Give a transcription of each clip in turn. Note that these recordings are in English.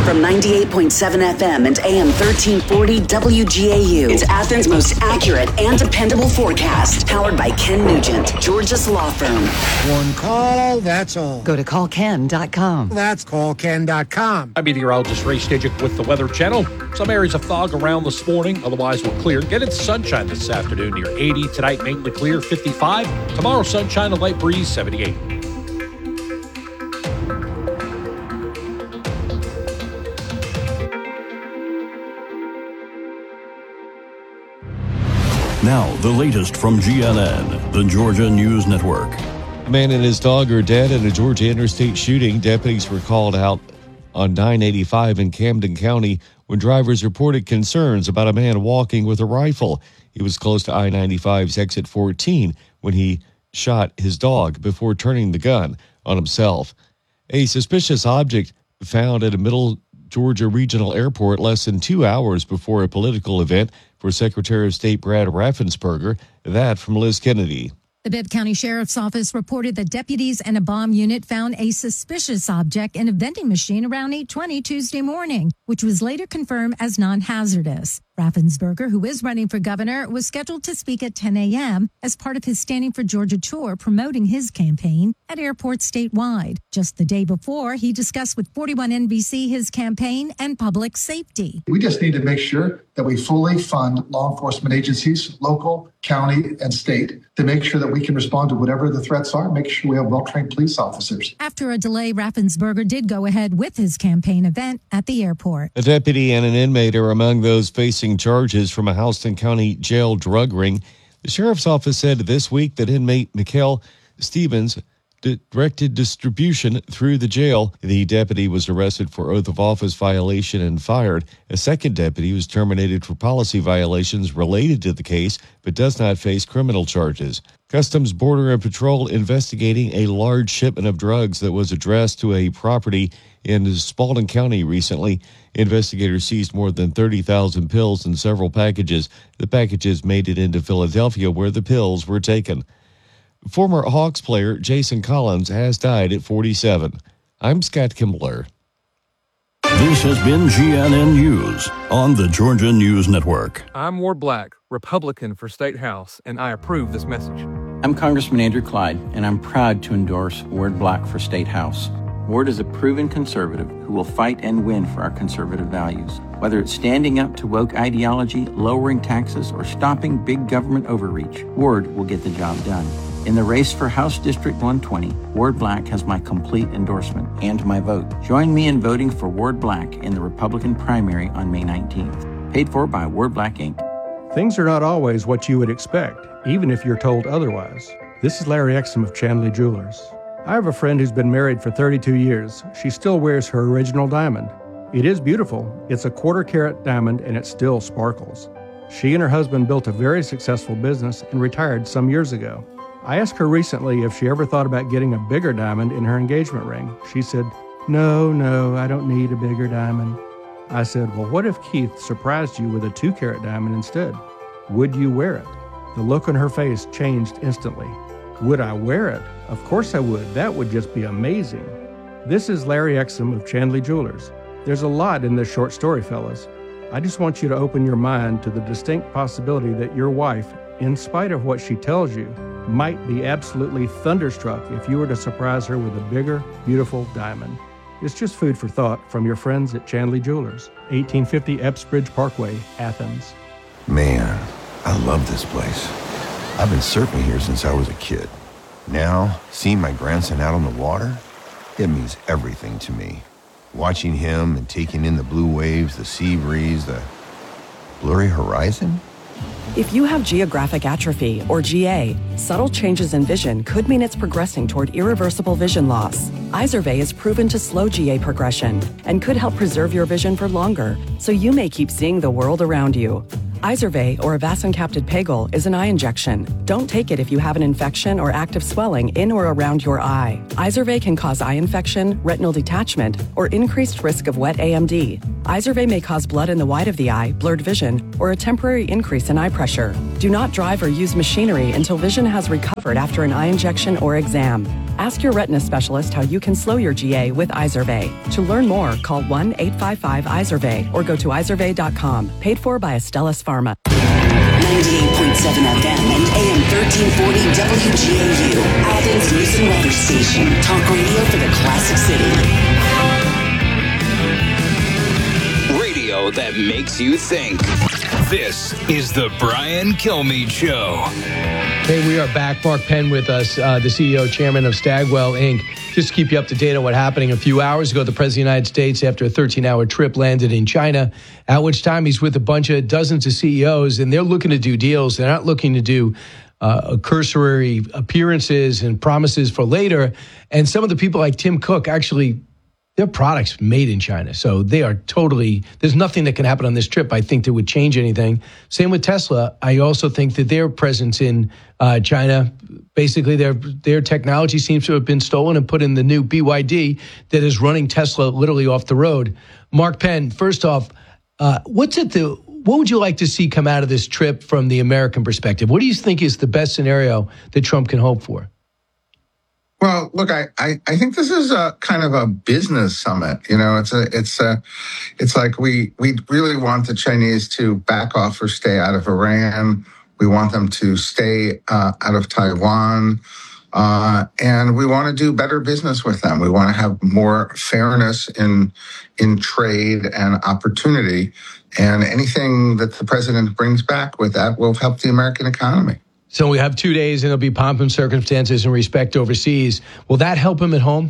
From 98.7 FM and AM 1340 WGAU, it's Athens' most accurate and dependable forecast. Powered by Ken Nugent, Georgia's law firm. One call, that's all. Go to callken.com. That's callken.com. I'm meteorologist Ray Stidgick with the Weather Channel. Some areas of fog around this morning, otherwise we'll clear. Get into sunshine this afternoon near 80. Tonight, mainly clear, 55. Tomorrow, sunshine and light breeze, 78. Now, the latest from GNN, the Georgia News Network. A man and his dog are dead in a Georgia interstate shooting. Deputies were called out on 985 in Camden County when drivers reported concerns about a man walking with a rifle. He was close to I-95's exit 14 when he shot his dog before turning the gun on himself. A suspicious object found at a Middle Georgia Regional Airport less than 2 hours before a political event for Secretary of State Brad Raffensperger. That from Liz Kennedy. The Bibb County Sheriff's Office reported that deputies and a bomb unit found a suspicious object in a vending machine around 8:20 Tuesday morning, which was later confirmed as non-hazardous. Raffensperger, who is running for governor, was scheduled to speak at 10 a.m. as part of his Standing for Georgia tour promoting his campaign at airports statewide. Just the day before, he discussed with 41 NBC his campaign and public safety. We just need to make sure that we fully fund law enforcement agencies, local, county, and state, to make sure that we can respond to whatever the threats are, make sure we have well-trained police officers. After a delay, Raffensperger did go ahead with his campaign event at the airport. A deputy and an inmate are among those facing charges from a Houston County jail drug ring. The sheriff's office said this week that inmate Mikhail Stevens directed distribution through the jail. The deputy was arrested for oath of office violation and fired. A second deputy was terminated for policy violations related to the case, but does not face criminal charges. Customs, Border, and Patrol investigating a large shipment of drugs that was addressed to a property in Spalding County recently. Investigators seized more than 30,000 pills in several packages. The packages made it into Philadelphia, where the pills were taken. Former Hawks player Jason Collins has died at 47. I'm Scott Kimbler. This has been GNN News on the Georgia News Network. I'm Ward Black, Republican for State House, and I approve this message. I'm Congressman Andrew Clyde, and I'm proud to endorse Ward Black for State House. Ward is a proven conservative who will fight and win for our conservative values. Whether it's standing up to woke ideology, lowering taxes, or stopping big government overreach, Ward will get the job done. In the race for House District 120, Ward Black has my complete endorsement and my vote. Join me in voting for Ward Black in the Republican primary on May 19th. Paid for by Ward Black, Inc. Things are not always what you would expect, even if you're told otherwise. This is Larry Exum of Chandley Jewelers. I have a friend who's been married for 32 years. She still wears her original diamond. It is beautiful. It's a 1/4 carat diamond and it still sparkles. She and her husband built a very successful business and retired some years ago. I asked her recently if she ever thought about getting a bigger diamond in her engagement ring. She said, No, I don't need a bigger diamond. I said, well, what if Keith surprised you with a 2-carat diamond instead? Would you wear it? The look on her face changed instantly. Would I wear it? Of course I would. That would just be amazing. This is Larry Exum of Chandley Jewelers. There's a lot in this short story, fellas. I just want you to open your mind to the distinct possibility that your wife, in spite of what she tells you, might be absolutely thunderstruck if you were to surprise her with a bigger, beautiful diamond. It's just food for thought from your friends at Chandley Jewelers, 1850 Epps Parkway, Athens. Man, I love this place. I've been surfing here since I was a kid. Now, seeing my grandson out on the water, it means everything to me. Watching him and taking in the blue waves, the sea breeze, the blurry horizon. If you have geographic atrophy, or GA, subtle changes in vision could mean it's progressing toward irreversible vision loss. Izervay is proven to slow GA progression and could help preserve your vision for longer, so you may keep seeing the world around you. Izervay, or avacincaptad pegol, is an eye injection. Don't take it if you have an infection or active swelling in or around your eye. Izervay can cause eye infection, retinal detachment, or increased risk of wet AMD. Izervay may cause blood in the white of the eye, blurred vision, or a temporary increase in eye pressure. Do not drive or use machinery until vision has recovered after an eye injection or exam. Ask your retina specialist how you can slow your GA with Izervay. To learn more, call 1-855-IZERVAY or go to izervay.com. Paid for by Astellas Pharma. 98.7 FM and AM 1340 WGAU. Athens News and Weather Station. Talk radio for the classic city. Radio that makes you think. This is the Brian Kilmeade Show. Hey, we are back. Mark Penn with us, the CEO, chairman of Stagwell, Inc. Just to keep you up to date on what happened a few hours ago, the President of the United States, after a 13-hour trip, landed in China, at which time he's with a bunch of dozens of CEOs, and they're looking to do deals. They're not looking to do cursory appearances and promises for later. And some of the people like Tim Cook, actually, their products made in China. So they are totally, there's nothing that can happen on this trip, I think, that would change anything. Same with Tesla. I also think that their presence in China, basically their technology seems to have been stolen and put in the new BYD that is running Tesla literally off the road. Mark Penn, first off, what would you like to see come out of this trip from the American perspective? What do you think is the best scenario that Trump can hope for? Well, look, I think this is a kind of a business summit. You know, it's like we really want the Chinese to back off or stay out of Iran. We want them to stay out of Taiwan. And we want to do better business with them. We want to have more fairness in trade and opportunity. And anything that the president brings back with that will help the American economy. So we have 2 days, and there'll be pomp and circumstances and respect overseas. Will that help him at home?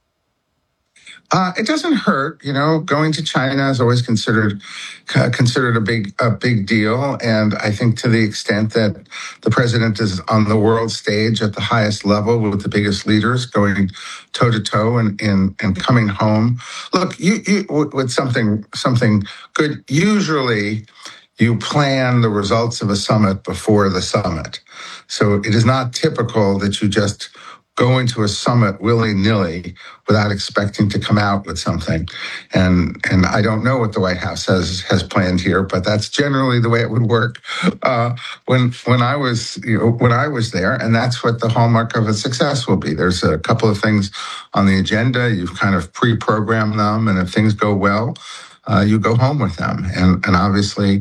It doesn't hurt. You know, going to China is always considered a big deal. And I think to the extent that the president is on the world stage at the highest level with the biggest leaders, going toe to toe and coming home. Look, you with something good. Usually, you plan the results of a summit before the summit. So it is not typical that you just go into a summit willy-nilly without expecting to come out with something. And I don't know what the White House has planned here, but that's generally the way it would work when I was there, and that's what the hallmark of a success will be. There's a couple of things on the agenda. You've kind of pre-programmed them, and if things go well, you go home with them. And obviously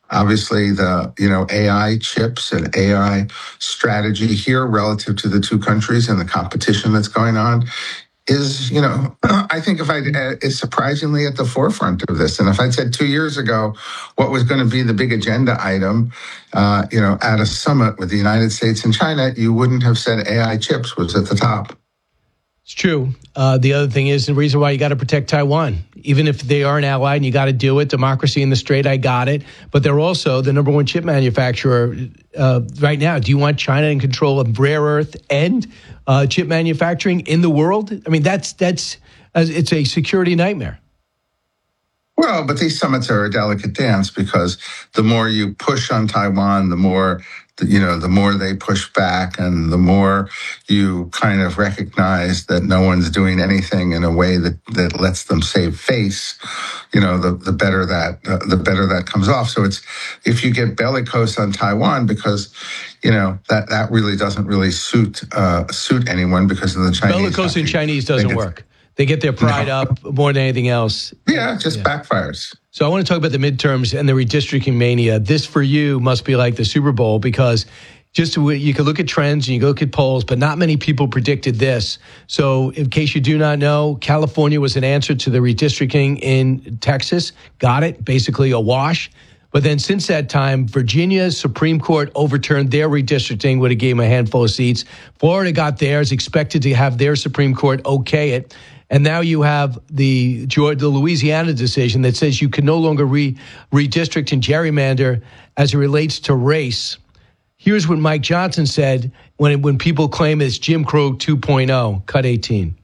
the, AI chips and AI strategy here relative to the two countries and the competition that's going on is, I think is surprisingly at the forefront of this. And if I'd said 2 years ago what was going to be the big agenda item, at a summit with the United States and China, you wouldn't have said AI chips was at the top. It's true. The other thing is the reason why you got to protect Taiwan, even if they are an ally and you got to do it. Democracy in the Strait, I got it. But they're also the number one chip manufacturer right now. Do you want China in control of rare earth and chip manufacturing in the world? I mean, that's it's a security nightmare. Well, but these summits are a delicate dance because the more you push on Taiwan, the more they push back, and the more you kind of recognize that no one's doing anything in a way that lets them save face, the better that comes off. So it's, if you get bellicose on Taiwan, because, that really doesn't really suit anyone because of the Chinese. Bellicose in Chinese doesn't work. They get their pride up more than anything else. Yeah, it just backfires. So I want to talk about the midterms and the redistricting mania. This, for you, must be like the Super Bowl, because you can look at trends and you can look at polls, but not many people predicted this. So in case you do not know, California was an answer to the redistricting in Texas. Got it. Basically a wash. But then since that time, Virginia's Supreme Court overturned their redistricting, would have gave them a handful of seats. Florida got theirs, expected to have their Supreme Court okay it. And now you have the Louisiana decision that says you can no longer redistrict and gerrymander as it relates to race. Here's what Mike Johnson said when people claim it's Jim Crow 2.0, cut 18.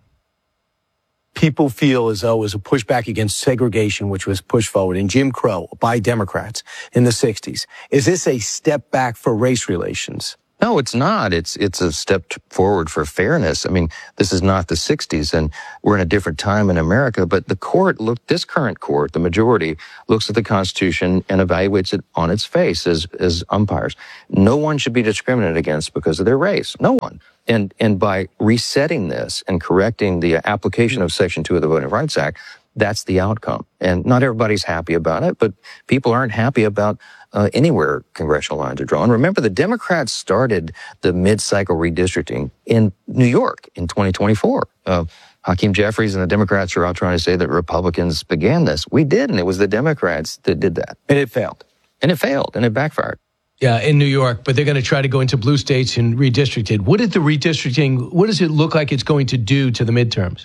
People feel as though it was a pushback against segregation, which was pushed forward in Jim Crow by Democrats in the 60s. Is this a step back for race relations? No, it's not. It's a step forward for fairness. I mean, this is not the 60s, and we're in a different time in America, but this current court, the majority, looks at the Constitution and evaluates it on its face as umpires. No one should be discriminated against because of their race. No one. And by resetting this and correcting the application of Section 2 of the Voting Rights Act, that's the outcome. And not everybody's happy about it, but people aren't happy about anywhere congressional lines are drawn. Remember, the Democrats started the mid-cycle redistricting in New York in 2024. Hakeem Jeffries and the Democrats are out trying to say that Republicans began this. We didn't. It was the Democrats that did that. And it failed. And it backfired. Yeah, in New York, but they're going to try to go into blue states and redistrict it. What does it look like it's going to do to the midterms?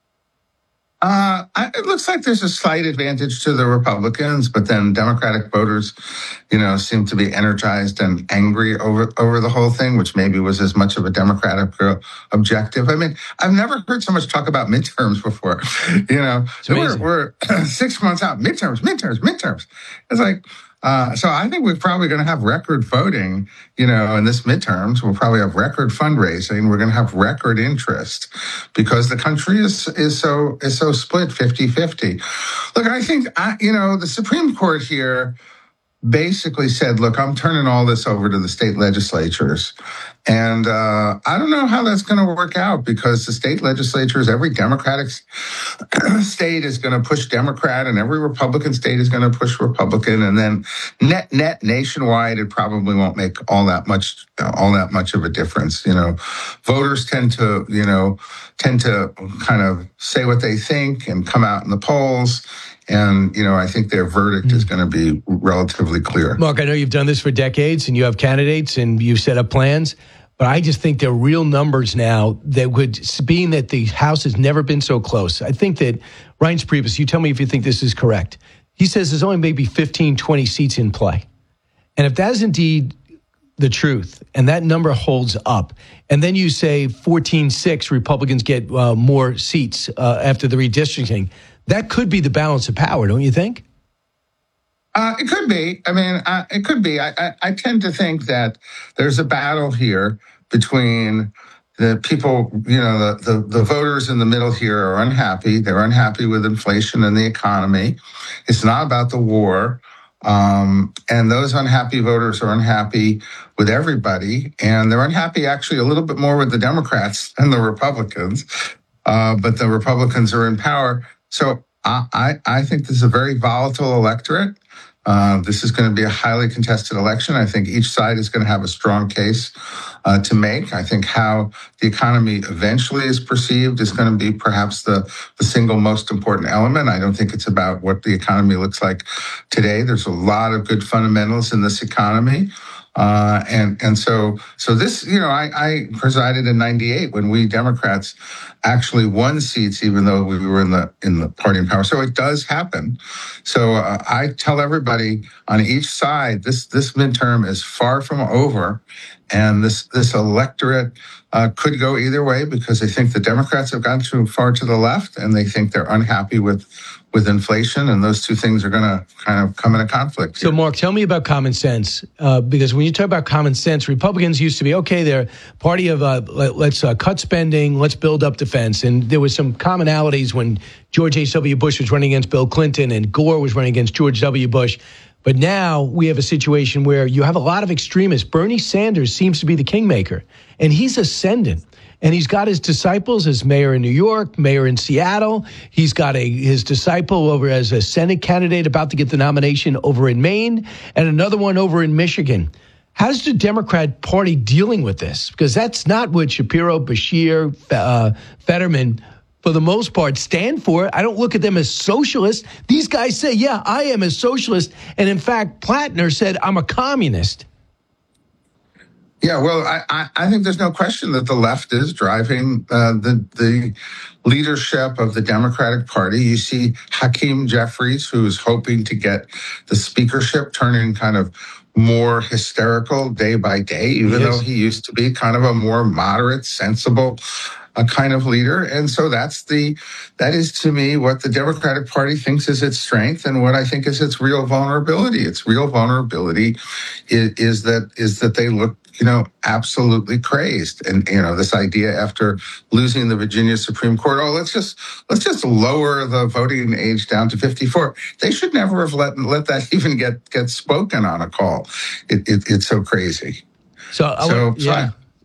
It looks like there's a slight advantage to the Republicans, but then Democratic voters, seem to be energized and angry over the whole thing, which maybe was as much of a Democratic objective. I mean, I've never heard so much talk about midterms before. We're 6 months out. Midterms. It's like, so I think we're probably going to have record voting, in this midterms. We'll probably have record fundraising. We're going to have record interest because the country is so split 50-50. Look, I think, the Supreme Court here basically said, look, I'm turning all this over to the state legislatures. And I don't know how that's going to work out because the state legislatures, every Democratic state is going to push Democrat and every Republican state is going to push Republican. And then net nationwide, it probably won't make all that much of a difference. Voters tend to kind of say what they think and come out in the polls. And, I think their verdict is going to be relatively clear. Mark, I know you've done this for decades and you have candidates and you've set up plans, but I just think there are real numbers now that would, being that the House has never been so close. I think that Reince Priebus, you tell me if you think this is correct. He says there's only maybe 15, 20 seats in play. And if that is indeed the truth and that number holds up, and then you say 14-6 Republicans get more seats after the redistricting, that could be the balance of power, don't you think? It could be. I mean, it could be. I tend to think that there's a battle here between the people, the voters in the middle here are unhappy. They're unhappy with inflation and the economy. It's not about the war. And those unhappy voters are unhappy with everybody. And they're unhappy actually a little bit more with the Democrats than the Republicans. But the Republicans are in power. So I think this is a very volatile electorate. This is going to be a highly contested election. I think each side is going to have a strong case to make. I think how the economy eventually is perceived is going to be perhaps the single most important element. I don't think it's about what the economy looks like today. There's a lot of good fundamentals in this economy. And so this, I presided in 98 when we Democrats actually won seats, even though we were in the party in power. So it does happen. So I tell everybody on each side, this midterm is far from over. And this electorate could go either way because they think the Democrats have gone too far to the left and they think they're unhappy with inflation, and those two things are going to kind of come in a conflict here. So, Mark, tell me about common sense, because when you talk about common sense, Republicans used to be, okay, they're party of let's cut spending, let's build up defense, and there was some commonalities when George H.W. Bush was running against Bill Clinton and Gore was running against George W. Bush. But now we have a situation where you have a lot of extremists. Bernie Sanders seems to be the kingmaker, and he's ascendant. And he's got his disciples as mayor in New York, mayor in Seattle. He's got his disciple over as a Senate candidate about to get the nomination over in Maine, and another one over in Michigan. How's the Democrat Party dealing with this? Because that's not what Shapiro, Beshear, Fetterman, for the most part, stand for. I don't look at them as socialists. These guys say, yeah, I am a socialist. And in fact, Plattner said, I'm a communist. Yeah, well, I think there's no question that the left is driving the leadership of the Democratic Party. You see Hakeem Jeffries, who's hoping to get the speakership, turning kind of more hysterical day by day, even though he used to be kind of a more moderate, sensible kind of leader. And so that is to me what the Democratic Party thinks is its strength and what I think is its real vulnerability. Its real vulnerability is that they look, absolutely crazed. And, this idea after losing the Virginia Supreme Court, let's just lower the voting age down to 54. They should never have let that even get spoken on a call. It's so crazy.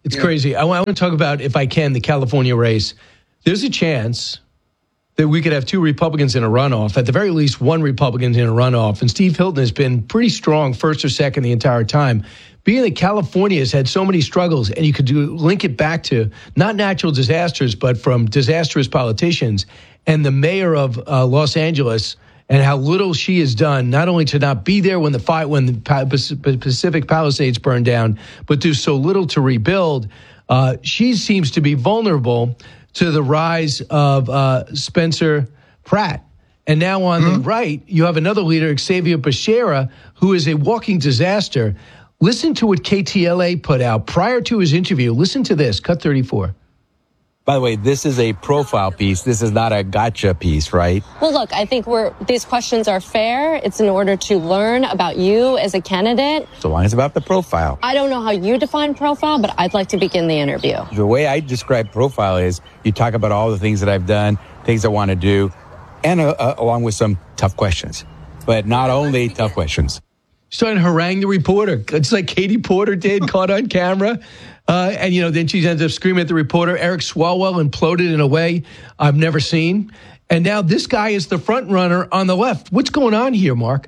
It's crazy. I want to talk about, if I can, the California race. There's a chance that we could have two Republicans in a runoff, at the very least one Republican in a runoff. And Steve Hilton has been pretty strong, first or second, the entire time. Being that California has had so many struggles, and you could link it back to not natural disasters, but from disastrous politicians, and the mayor of Los Angeles, and how little she has done, not only to not be there when the Pacific Palisades burned down, but do so little to rebuild. She seems to be vulnerable to the rise of Spencer Pratt. And now on the right, you have another leader, Xavier Becerra, who is a walking disaster. Listen to what KTLA put out prior to his interview. Listen to this, cut 34. By the way, this is a profile piece. This is not a gotcha piece, right? Well, look, I think these questions are fair. It's in order to learn about you as a candidate. So long as it's about the profile. I don't know how you define profile, but I'd like to begin the interview. The way I describe profile is you talk about all the things that I've done, things I want to do, and along with some tough questions. But not only tough questions. Starting to harangue the reporter, just like Katie Porter did, caught on camera. And, then she ends up screaming at the reporter. Eric Swalwell imploded in a way I've never seen. And now this guy is the front runner on the left. What's going on here, Mark?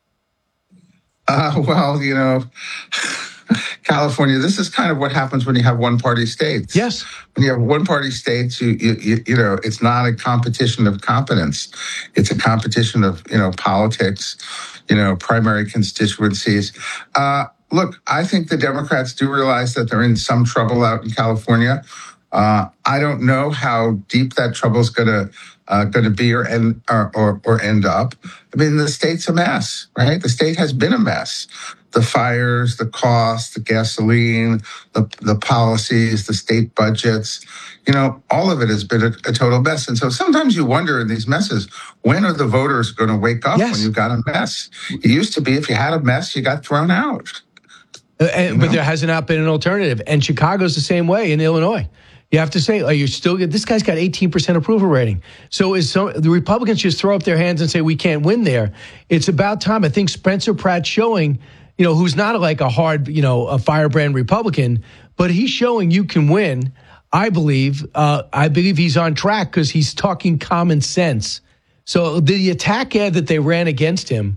California, this is kind of what happens when you have one-party states. Yes. When you have one-party states, it's not a competition of competence. It's a competition of, politics, primary constituencies. Look, I think the Democrats do realize that they're in some trouble out in California. I don't know how deep that trouble is going to be or end up. I mean, the state's a mess, right? The state has been a mess. The fires, the costs, the gasoline, the policies, the state budgets, all of it has been a total mess. And so sometimes you wonder in these messes, when are the voters going to wake up when you've got a mess? It used to be if you had a mess, you got thrown out. But there has not been an alternative. And Chicago's the same way in Illinois. You have to say, this guy's got 18% approval rating. So the Republicans just throw up their hands and say, we can't win there. It's about time. I think Spencer Pratt showing, who's not like a hard, a firebrand Republican, but he's showing you can win. I believe he's on track because he's talking common sense. So the attack ad that they ran against him,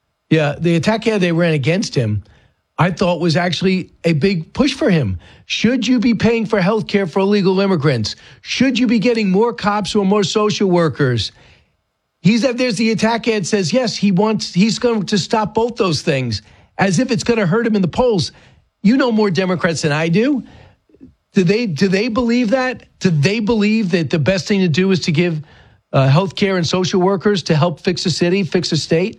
I thought was actually a big push for him. Should you be paying for health care for illegal immigrants? Should you be getting more cops or more social workers? There's the attack ad says, yes, he's going to stop both those things as if it's going to hurt him in the polls. You know more Democrats than I do. Do they believe that? Do they believe that the best thing to do is to give health care and social workers to help fix a city, fix a state?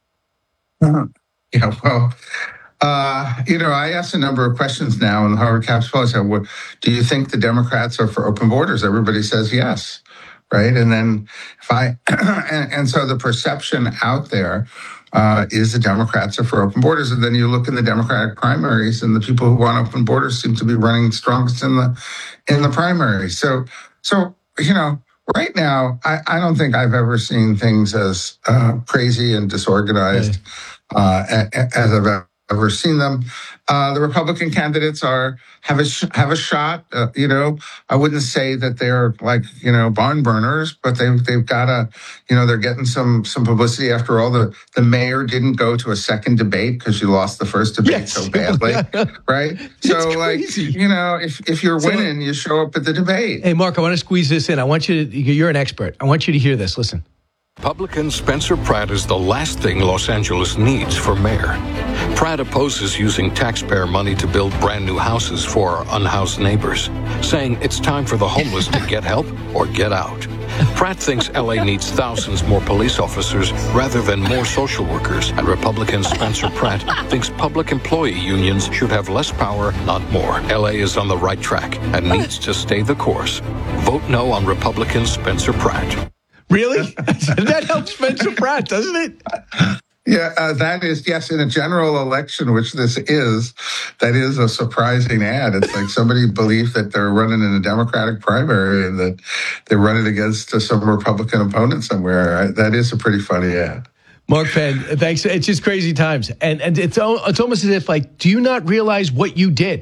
Yeah, well, I asked a number of questions now in the Harvard Caps poll. I said, do you think the Democrats are for open borders? Everybody says yes, right? And then and so the perception out there is the Democrats are for open borders. And then you look in the Democratic primaries, and the people who want open borders seem to be running strongest in the primaries. So right now, I don't think I've ever seen things as crazy and disorganized as I've ever seen them. The Republican candidates have a shot. I wouldn't say that they're like barn burners, but they've got they're getting some publicity. After all, the mayor didn't go to a second debate because she lost the first debate so badly, right? So if you're winning, you show up at the debate. Hey, Mark, I want to squeeze this in. You're an expert. I want you to hear this. Listen. Republican Spencer Pratt is the last thing Los Angeles needs for mayor. Pratt opposes using taxpayer money to build brand new houses for our unhoused neighbors, saying it's time for the homeless to get help or get out. Pratt thinks LA needs thousands more police officers rather than more social workers, and Republican Spencer Pratt thinks public employee unions should have less power, not more. LA is on the right track and needs to stay the course. Vote no on Republican Spencer Pratt. Really? That helps Spencer Pratt, doesn't it? Yeah, that is, yes, in a general election, which this is, that is a surprising ad. It's like somebody believed that they're running in a Democratic primary and that they're running against some Republican opponent somewhere. That is a pretty funny ad. Mark Penn, thanks. It's just crazy times. And it's almost as if, do you not realize what you did?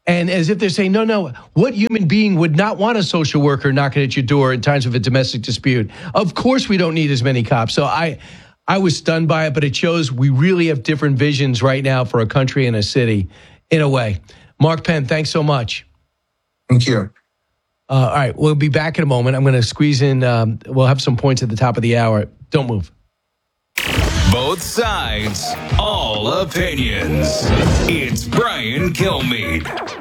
And as if they're saying, no, what human being would not want a social worker knocking at your door in times of a domestic dispute? Of course we don't need as many cops. So I was stunned by it, but it shows we really have different visions right now for a country and a city in a way. Mark Penn, thanks so much. Thank you. All right, we'll be back in a moment. I'm going to squeeze in, we'll have some points at the top of the hour. Don't move. Both sides, all opinions. It's Brian Kilmeade.